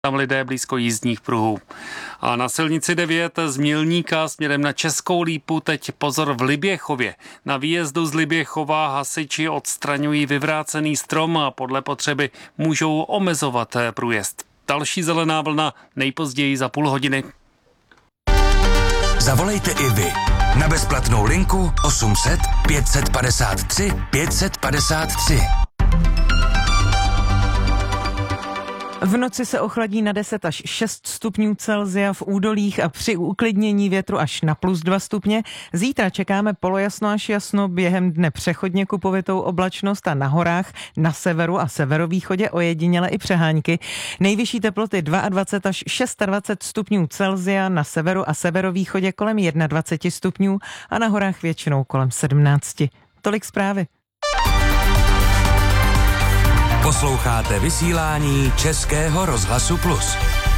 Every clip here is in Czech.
tam lidé blízko jízdních pruhů. A na silnici 9 z Mělníka směrem na Českou Lípu teď pozor v Liběchově. Na výjezdu z Liběchova hasiči odstraňují vyvrácený strom a podle potřeby můžou omezovat průjezd. Další zelená vlna nejpozději za půl hodiny. Zavolejte i vy na bezplatnou linku 800 553 553. V noci se ochladí na 10 až 6 stupňů Celsia v údolích a při uklidnění větru až na +2 stupně. Zítra čekáme polojasno až jasno, během dne přechodně kupovitou oblačnost a na horách, na severu a severovýchodě ojediněle i přehánky. Nejvyšší teploty 22 až 26 stupňů Celsia, na severu a severovýchodě kolem 21 stupňů a na horách většinou kolem 17. Tolik zprávy. Posloucháte vysílání Českého rozhlasu Plus.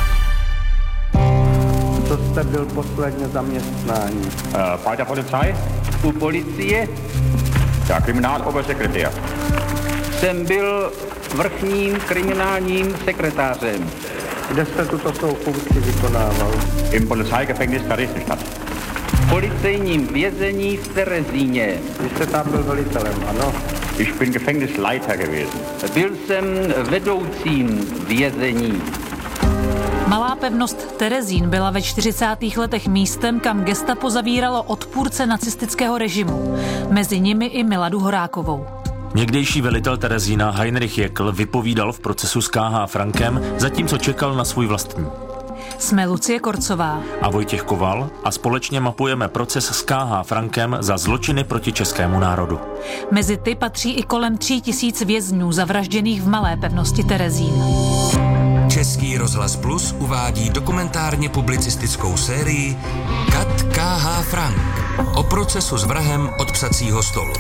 Co jste byl posledně zaměstnání? Bei der Polizei? U policie Ja, Kriminalobersekretär. jsem byl vrchním kriminálním sekretářem. Kde jste tuto svou funkci vykonával? Im Polizeigefängnis Theresienstadt. V policejním vězení v Terezíně. Vy jste tam byl velitelem, ano? Ich bin Gefängnisleiter gewesen. Byl jsem vedoucím vězení. Malá pevnost Terezín byla ve 40. letech místem, kam gestapo zavíralo odpůrce nacistického režimu. Mezi nimi i Miladu Horákovou. Někdejší velitel Terezína Heinrich Jäckl vypovídal v procesu s K.H. Frankem, zatímco čekal na svůj vlastní. Jsme Lucie Korcová A Vojtěch Koval a společně mapujeme proces s K.H. Frankem za zločiny proti českému národu. Mezi ty patří i kolem 3000 vězňů zavražděných v malé pevnosti Terezín. Český rozhlas Plus uvádí dokumentárně publicistickou sérii Kat K.H. Frank o procesu s vrahem od psacího stolu.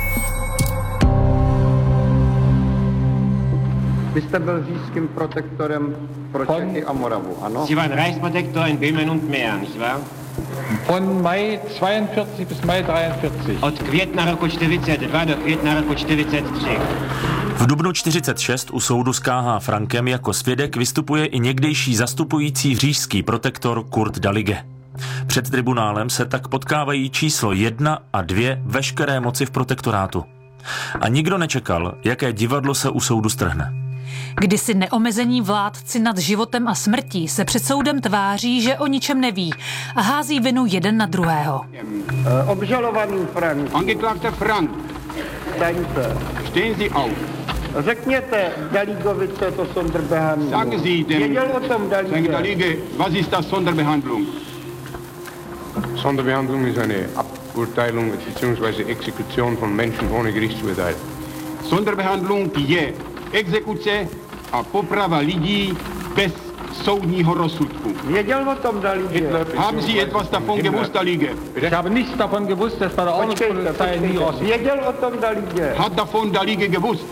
Vy jste byl říšským protektorem pro Čechy a Moravu, ano? Sie waren Reichsprotektor in Böhmen und Mähren, nicht wahr? Von Mai 42 bis Mai 43. Od května roku 42 do května roku 43. V dubnu 46 u soudu s K.H. Frankem jako svědek vystupuje i někdejší zastupující říšský protektor Kurt Dalige. Před tribunálem se tak potkávají číslo 1 a 2 veškeré moci v protektorátu. A nikdo nečekal, jaké divadlo se u soudu strhne. Kdysi neomezení vládci nad životem a smrtí se před soudem tváří, že o ničem neví a hází vinu jeden na druhého. Obžalovaný Frank. Angeklagter Frank, Staňte. stehen Sie auf. Řekněte Daligovi, co je to Sonderbehandlung. Sagen Sie dem Věděl o tom Herrn Dalige. Dalige, was ist das Sonderbehandlung? Sonderbehandlung ist eine Aburteilung bzw. Exekution von Menschen ohne Gerichtsurteil. Sonderbehandlung je exekuce a poprava lidí bez soudního rozsudku. Věděl o tom Dalige. Haben Sie etwas davon gewusst, Dalige? Ich habe nichts davon gewusst, dass bei der Ordnungspolizei nie raus. Věděl o tom Dalige. Hat davon Dalige gewusst?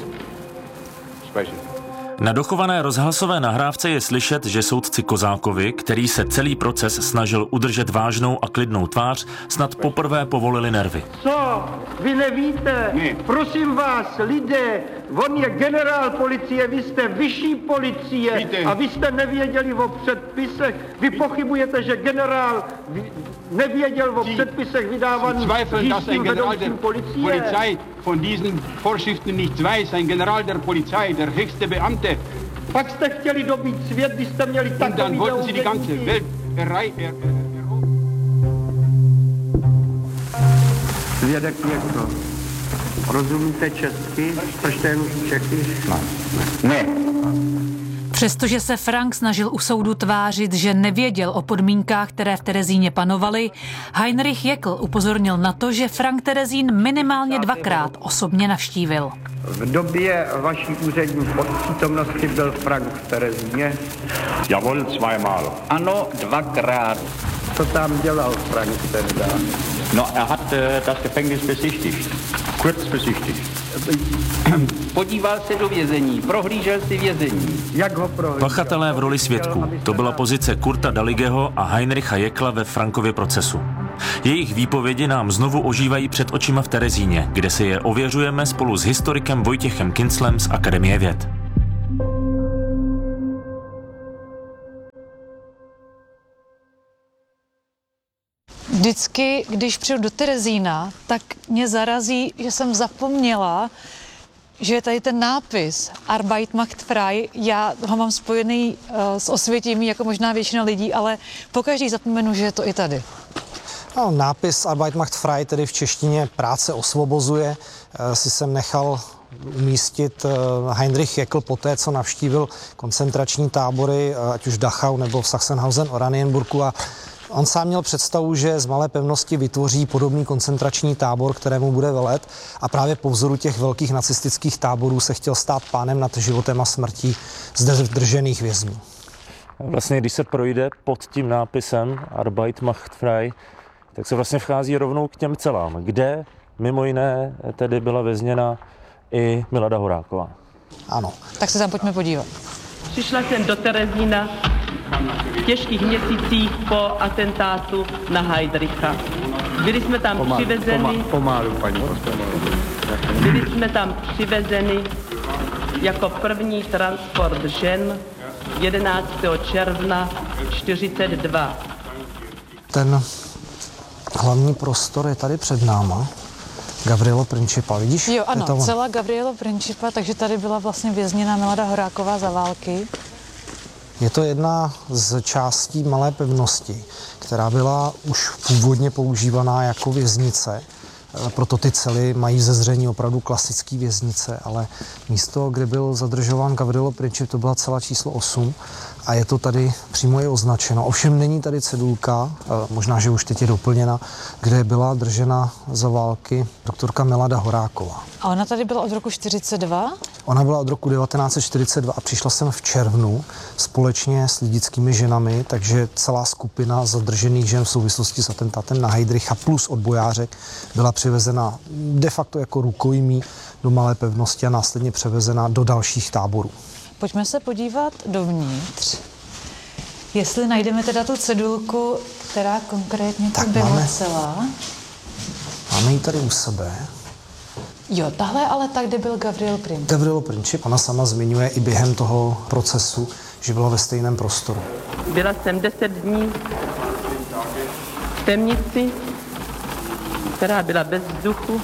Na dochované rozhlasové nahrávce je slyšet, že soudci Kozákovi, který se celý proces snažil udržet vážnou a klidnou tvář, snad poprvé povolili nervy. Co? Vy nevíte? Ne. Prosím vás, lidé, on je generál policie, vy jste vyšší policie. Víte. A vy jste nevěděli o předpisech. Vy pochybujete, že generál nevěděl o předpisech vydávaných Zweifeln, dass ein říšským General der vedoucím policie. Polizei von diesen Vorschriften nichts weiß. Ein General der Polizei, der höchste Beamte. Pak jste chtěli dobít svět, když jste měli Und dann takový wollten Sie die ganze Welt Svědek někdo. Rozumíte česky? Jste jen Čechy? Ne. Přestože se Frank snažil u soudu tvářit, že nevěděl o podmínkách, které v Terezíně panovaly, Heinrich Jäckl upozornil na to, že Frank Terezín minimálně 2krát osobně navštívil. V době vaší úřední přítomnosti byl Frank v Terezíně? Jawohl, zweimal. Ano, 2krát. Co tam dělal Frank tehdy? No, er hat das Gefängnis besichtigt. Kurz besichtigt. Podíval se do vězení, prohlížel si vězení. Jak ho prohlížel? Pachatelé v roli svědků. To byla pozice Kurta Daligeho a Heinricha Jäckla ve Frankově procesu. Jejich výpovědi nám znovu ožívají před očima v Terezíně, kde si je ověřujeme spolu s historikem Vojtěchem Kinclem z Akademie věd. Vždycky, když přijdu do Terezína, tak mě zarazí, že jsem zapomněla, že je tady ten nápis Arbeit macht frei. Já ho mám spojený s Osvětimí, jako možná většina lidí, ale pokaždý zapomenu, že je to i tady. No, nápis Arbeit macht frei, tedy v češtině práce osvobozuje, si jsem nechal umístit Heinrich Jäckl poté, co navštívil koncentrační tábory, ať už Dachau nebo v Sachsenhausen-Oranienburgu, a on sám měl představu, že z malé pevnosti vytvoří podobný koncentrační tábor, kterému bude velet, a právě po vzoru těch velkých nacistických táborů se chtěl stát pánem nad životem a smrtí zde držených vězňů. Vlastně, když se projde pod tím nápisem Arbeit macht frei, tak se vlastně vchází rovnou k těm celám, kde mimo jiné tedy byla vězněna i Milada Horáková. Ano. Tak se tam pojďme podívat. Přišla jsem do Terezína v těžkých měsících po atentátu na Heydricha. Byli jsme tam přivezeni. Pomalu, paní. Byli jsme tam přivezeni jako první transport žen 11. června 1942. Ten hlavní prostor je tady před náma. Gavrilo Principa, vidíš? Jo, ano, celá Gavrilo Principa, takže tady byla vlastně vězněna Milada Horáková za války. Je to jedna z částí malé pevnosti, která byla už původně používaná jako věznice. Proto ty cely mají ze zření opravdu klasické věznice, ale místo, kde byl zadržován Gavrilo Princip, to byla cela číslo 8 a je to tady přímo je označeno. Ovšem není tady cedulka, možná, že už teď je doplněna, kde byla držena za války doktorka Milada Horáková. A ona tady byla od roku 1942? Ona byla od roku 1942 a přišla jsem v červnu společně s lidickými ženami, takže celá skupina zadržených žen v souvislosti s atentátem na Heydricha plus odbojářek byla přivezena de facto jako rukojmí do malé pevnosti a následně převezena do dalších táborů. Pojďme se podívat dovnitř, jestli najdeme teda tu cedulku, která konkrétně tu byla celá. Máme ji tady u sebe. Jo, tahle ale tak, kde byl Gavrilo Princip. Gavrilo Princip, ona sama zmiňuje i během toho procesu, že byla ve stejném prostoru. Byla jsem 10 dní v temnici, která byla bez vzduchu.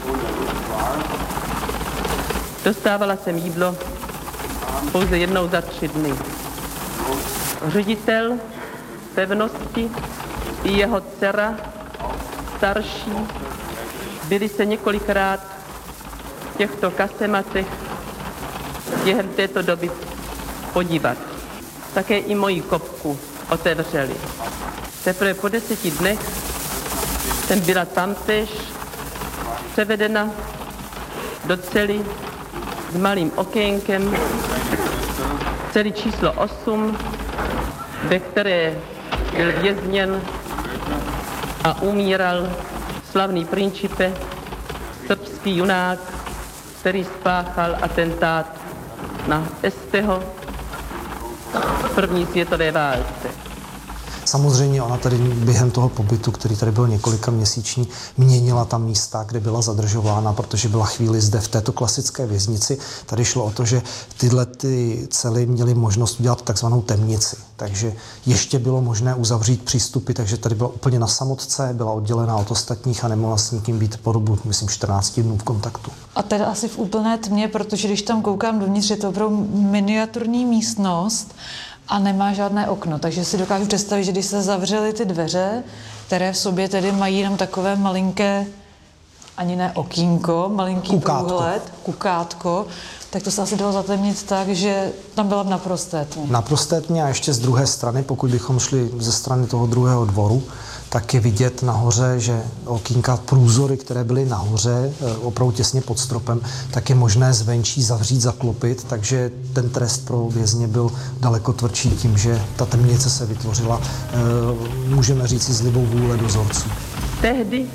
Dostávala jsem jídlo pouze jednou za 3 dny. Ředitel pevnosti i jeho dcera, starší, byli se několikrát v těchto kasematech během této doby podívat. Také i moji kopku otevřeli. Teprve po 10 dnech jsem byla tamtéž převedena do cely s malým okénkem, cely číslo 8, ve které byl vězněn a umíral slavný Principe, srbský junák, který spáchal atentát na Esteho v první světové válce. Samozřejmě ona tady během toho pobytu, který tady byl několika měsíční, měnila tam místa, kde byla zadržována, protože byla chvíli zde v této klasické věznici. Tady šlo o to, že tyhle ty cely měly možnost udělat takzvanou temnici. Takže ještě bylo možné uzavřít přístupy, takže tady byla úplně na samotce, byla oddělená od ostatních a nemohla s nikým být po dobu, myslím, 14 dnů v kontaktu. A teda asi v úplné tmě, protože když tam koukám dovnitř, je to opravdu miniaturní místnost a nemá žádné okno, takže si dokážu představit, že když se zavřely ty dveře, které v sobě tedy mají jenom takové malinké, ani ne okýnko, malinký průhled, kukátko, tak to se asi dalo zatemnit tak, že tam byla v naprosté tmě. Naprosté tmě a ještě z druhé strany, pokud bychom šli ze strany toho druhého dvoru, tak je vidět nahoře, že okýnka, průzory, které byly nahoře, opravdu těsně pod stropem, tak je možné zvenčí zavřít, zaklopit, takže ten trest pro vězně byl daleko tvrdší tím, že ta temnice se vytvořila, můžeme říct, z libou vůle dozorců. Tehdy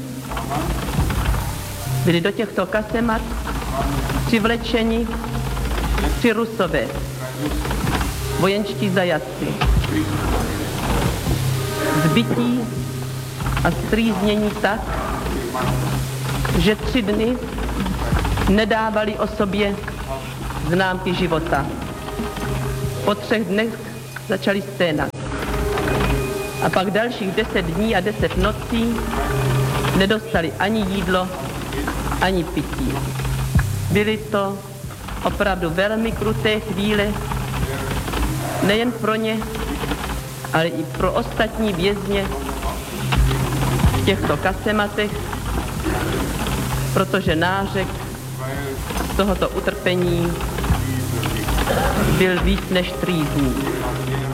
byli do těchto kasemat přivlečeni 3 Rusové, vojenští zajatci, zbytí a strýznění tak, že 3 dny nedávali o sobě známky života. Po 3 dnech začali sténat. A pak dalších 10 dní a 10 nocí nedostali ani jídlo, ani pití. Byly to opravdu velmi kruté chvíle, nejen pro ně, ale i pro ostatní vězně v těchto kasematech, protože nářek z tohoto utrpení byl víc než trýzní.